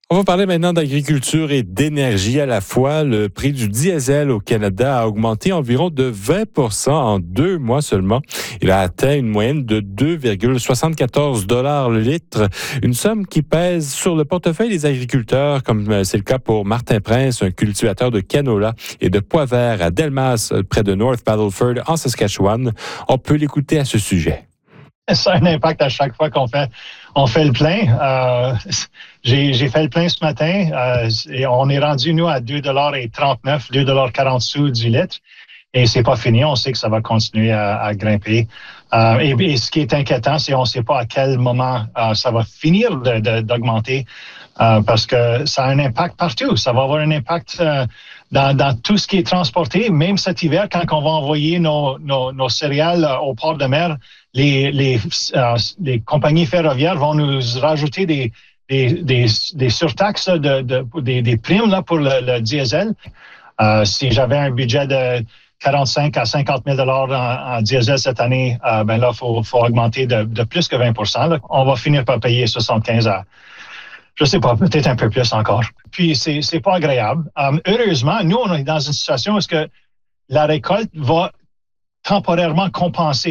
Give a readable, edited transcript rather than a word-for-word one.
On va parler maintenant d'agriculture et d'énergie à la fois. Le prix du diesel au Canada a augmenté environ de 20 % en 2 mois seulement. Il a atteint une moyenne de 2,74 $ le litre, une somme qui pèse sur le portefeuille des agriculteurs, comme c'est le cas pour Martin Prince, un cultivateur de canola et de pois verts à Delmas, près de North Battleford, en Saskatchewan. On peut l'écouter à ce sujet. Ça a un impact à chaque fois qu'on fait le plein. J'ai fait le plein ce matin et on est rendu, nous, à 2,39 $, 2,40 $ du litre. Et c'est pas fini. On sait que ça va continuer à grimper. Et ce qui est inquiétant, c'est qu'on ne sait pas à quel moment ça va finir d'augmenter parce que ça a un impact partout. Ça va avoir un impact dans tout ce qui est transporté. Même cet hiver, quand on va envoyer nos céréales au port de mer, les compagnies ferroviaires vont nous rajouter des surtaxes, des primes là, pour le diesel. Si j'avais un budget de 45 à 50 000 $ en diesel cette année, ben là, faut augmenter de plus que 20 % là. On va finir par payer 75 à, je sais pas, peut-être un peu plus encore. Puis, c'est pas agréable. Heureusement, nous, on est dans une situation où la récolte va temporairement compenser